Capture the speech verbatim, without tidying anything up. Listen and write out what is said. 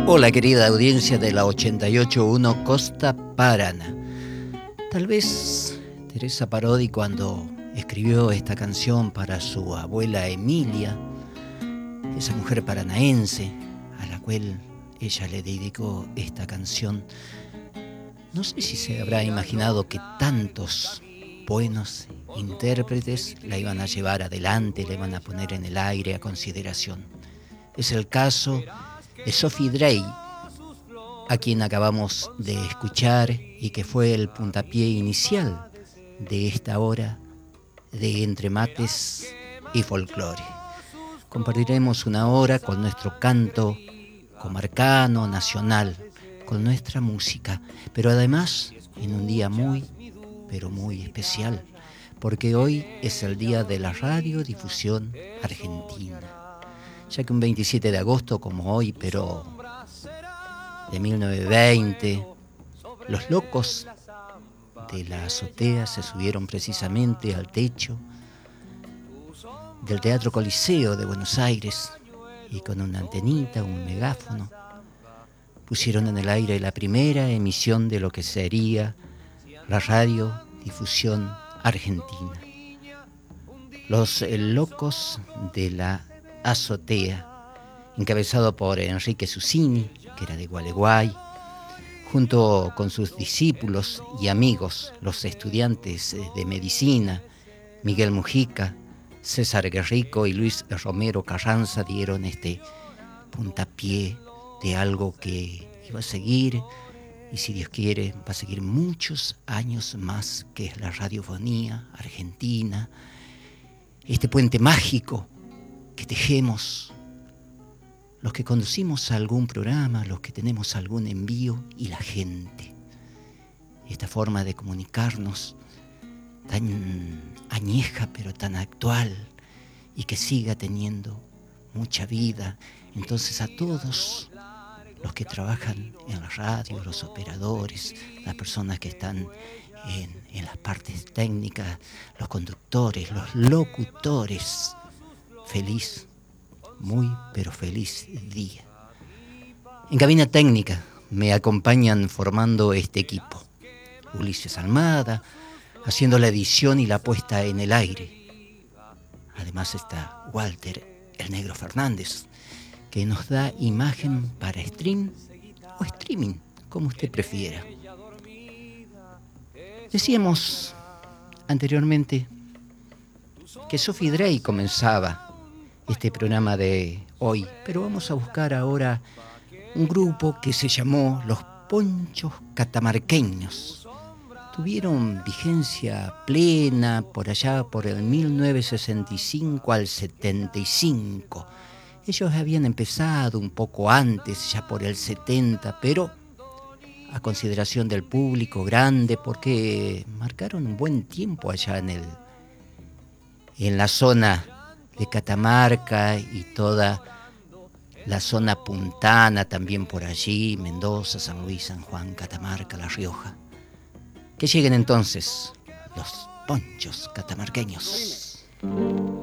Hola querida audiencia de la ochenta y ocho punto uno Costa Paraná. Tal vez Teresa Parodi, cuando escribió esta canción para su abuela Emilia, esa mujer paranaense a la cual ella le dedicó esta canción, no sé si se habrá imaginado que tantos buenos intérpretes la iban a llevar adelante, la iban a poner en el aire a consideración. Es el caso de Sophie Drey, a quien acabamos de escuchar y que fue el puntapié inicial de esta hora de Entre Mates y Folclore. Compartiremos una hora con nuestro canto comarcano, nacional, con nuestra música, pero además en un día muy, pero muy especial, porque hoy es el día de la radiodifusión argentina, ya que un veintisiete de agosto como hoy, pero de mil novecientos veinte, los locos de la azotea se subieron precisamente al techo del Teatro Coliseo de Buenos Aires y con una antenita, un megáfono, pusieron en el aire la primera emisión de lo que sería la radiodifusión argentina. Los eh, locos de la azotea, encabezado por Enrique Susini, que era de Gualeguay, junto con sus discípulos y amigos, los estudiantes de medicina, Miguel Mujica, César Guerrico y Luis Romero Carranza, dieron este puntapié de algo que iba a seguir, y si Dios quiere, va a seguir muchos años más, que es la radiofonía argentina, este puente mágico que tejemos los que conducimos algún programa, los que tenemos algún envío, y la gente. Esta forma de comunicarnos tan añeja pero tan actual y que siga teniendo mucha vida. Entonces, a todos los que trabajan en la radio, los operadores, las personas que están en, en las partes técnicas, los conductores, los locutores, feliz, muy pero feliz día. En cabina técnica me acompañan formando este equipo Ulises Almada, haciendo la edición y la puesta en el aire. Además está Walter el Negro Fernández, que nos da imagen para stream o streaming, como usted prefiera. Decíamos anteriormente que Sophie Drey comenzaba este programa de hoy, pero vamos a buscar ahora un grupo que se llamó Los Ponchos Catamarqueños. Tuvieron vigencia plena por allá por el mil novecientos sesenta y cinco al setenta y cinco. Ellos habían empezado un poco antes, ya por el setenta, pero a consideración del público grande, porque marcaron un buen tiempo allá en el en la zona de Catamarca y toda la zona puntana también por allí, Mendoza, San Luis, San Juan, Catamarca, La Rioja. Que lleguen entonces los Ponchos Catamarqueños.